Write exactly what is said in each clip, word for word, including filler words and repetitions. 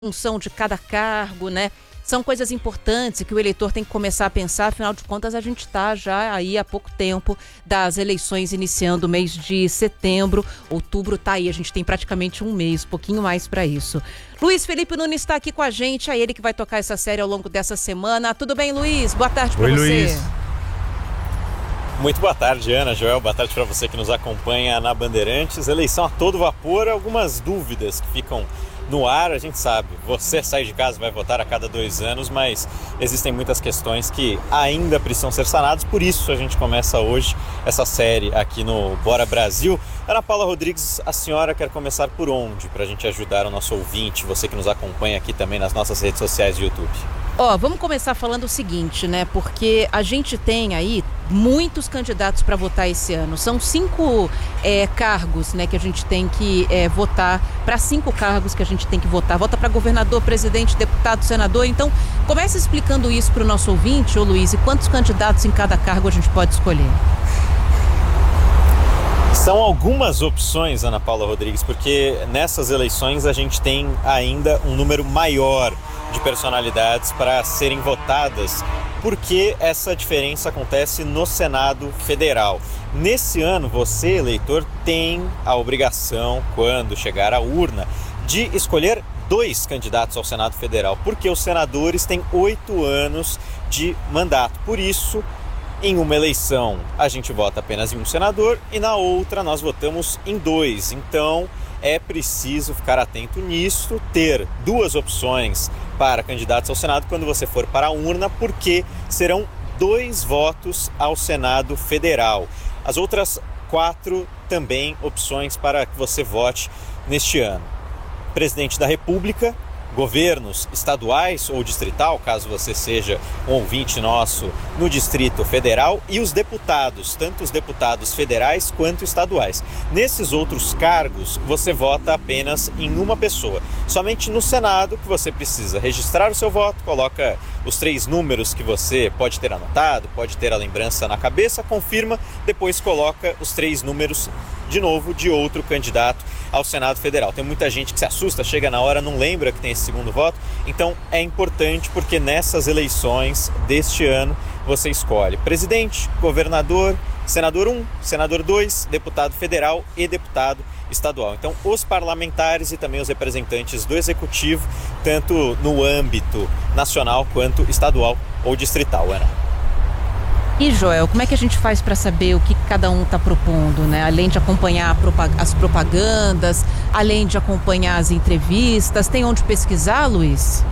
função de cada cargo, né? São coisas importantes que o eleitor tem que começar a pensar, afinal de contas a gente está já aí há pouco tempo das eleições iniciando o mês de setembro, outubro tá aí, a gente tem praticamente um mês, um pouquinho mais para isso. Luiz Felipe Nunes está aqui com a gente, é ele que vai tocar essa série ao longo dessa semana. Tudo bem, Luiz? Boa tarde para você. Luiz. Muito boa tarde, Ana, Joel, boa tarde para você que nos acompanha na Bandeirantes. Eleição a todo vapor, algumas dúvidas que ficam no ar, a gente sabe, você sai de casa e vai votar a cada dois anos, mas existem muitas questões que ainda precisam ser sanadas, por isso a gente começa hoje essa série aqui no Bora Brasil. Ana Paula Rodrigues, a senhora quer começar por onde, para a gente ajudar o nosso ouvinte, você que nos acompanha aqui também nas nossas redes sociais e YouTube? Ó, vamos começar falando o seguinte, né? Porque a gente tem aí muitos candidatos para votar esse ano. São cinco é, cargos, né, que a gente tem que é, votar. Para cinco cargos que a gente tem que votar. Vota para governador, presidente, deputado, senador. Então, comece explicando isso para o nosso ouvinte, ô Luiz, e quantos candidatos em cada cargo a gente pode escolher? São algumas opções, Ana Paula Rodrigues, porque nessas eleições a gente tem ainda um número maior de personalidades para serem votadas, porque essa diferença acontece no Senado Federal. Nesse ano, você, eleitor, tem a obrigação, quando chegar à urna, de escolher dois candidatos ao Senado Federal, porque os senadores têm oito anos de mandato. Por isso, em uma eleição, a gente vota apenas em um senador e na outra nós votamos em dois. Então, é preciso ficar atento nisso, ter duas opções para candidatos ao Senado quando você for para a urna, porque serão dois votos ao Senado Federal. As outras quatro também opções para que você vote neste ano. Presidente da República, governos estaduais ou distrital, caso você seja um ouvinte nosso no Distrito Federal, e os deputados, tanto os deputados federais quanto estaduais. Nesses outros cargos, você vota apenas em uma pessoa. Somente no Senado que você precisa registrar o seu voto, coloca os três números que você pode ter anotado, pode ter a lembrança na cabeça, confirma, depois coloca os três números de novo de outro candidato ao Senado Federal. Tem muita gente que se assusta, chega na hora, não lembra que tem esse segundo voto. Então é importante porque nessas eleições deste ano você escolhe presidente, governador, senador um, senador dois, deputado federal e deputado estadual. Então os parlamentares e também os representantes do executivo, tanto no âmbito nacional quanto estadual ou distrital, Ana. E, Joel, como é que a gente faz para saber o que cada um está propondo, né? Além de acompanhar as propagandas, além de acompanhar as entrevistas, tem onde pesquisar, Luiz?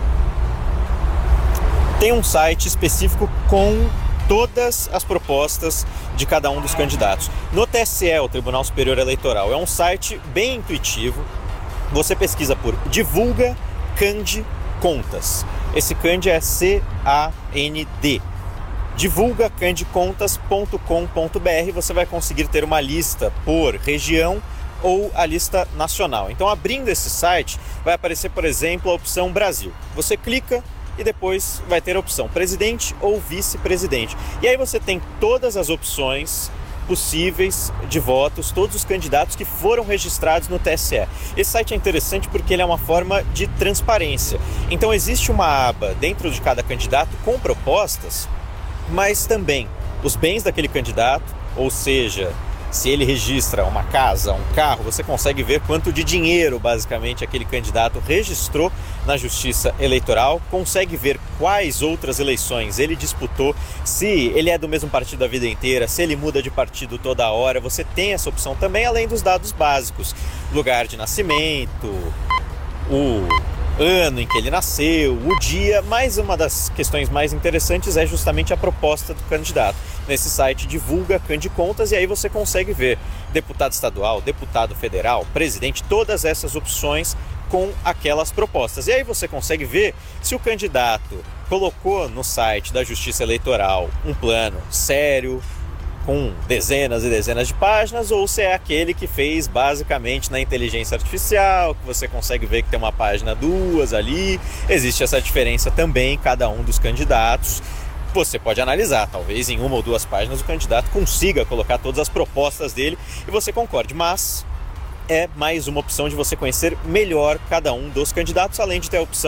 Tem um site específico com todas as propostas de cada um dos candidatos. No T S E, o Tribunal Superior Eleitoral, é um site bem intuitivo. Você pesquisa por Divulga Cand Contas. Esse Cand é C A N D. divulga cand contas ponto com ponto b r, você vai conseguir ter uma lista por região ou a lista nacional. Então, abrindo esse site, vai aparecer, por exemplo, a opção Brasil. Você clica e depois vai ter a opção presidente ou vice-presidente. E aí você tem todas as opções possíveis de votos, todos os candidatos que foram registrados no T S E. Esse site é interessante porque ele é uma forma de transparência. Então, existe uma aba dentro de cada candidato com propostas, mas também os bens daquele candidato, ou seja, se ele registra uma casa, um carro, você consegue ver quanto de dinheiro, basicamente, aquele candidato registrou na Justiça Eleitoral, consegue ver quais outras eleições ele disputou, se ele é do mesmo partido a vida inteira, se ele muda de partido toda hora, você tem essa opção também, além dos dados básicos, lugar de nascimento, o ano em que ele nasceu, o dia, mas uma das questões mais interessantes é justamente a proposta do candidato. Nesse site divulga Cand Contas e aí você consegue ver deputado estadual, deputado federal, presidente, todas essas opções com aquelas propostas. E aí você consegue ver se o candidato colocou no site da Justiça Eleitoral um plano sério, com dezenas e dezenas de páginas, ou se é aquele que fez basicamente na inteligência artificial, que você consegue ver que tem uma página, duas ali. Existe essa diferença também em cada um dos candidatos. Você pode analisar, talvez em uma ou duas páginas o candidato consiga colocar todas as propostas dele e você concorde, mas é mais uma opção de você conhecer melhor cada um dos candidatos, além de ter a opção